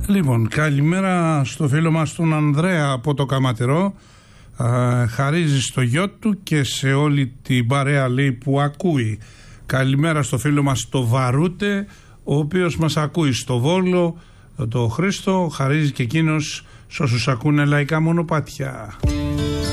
Λοιπόν, καλημέρα στο φίλο μας τον Ανδρέα από το Καματερό. Χαρίζει στο γιο του και σε όλη την παρέα, λέει, που ακούει. Καλημέρα στο φίλο μας το Βαρούτε, ο οποίος μας ακούει στο Βόλο, το Χρήστο. Χαρίζει και εκείνος σε όσους ακούνε λαϊκά μονοπάτια.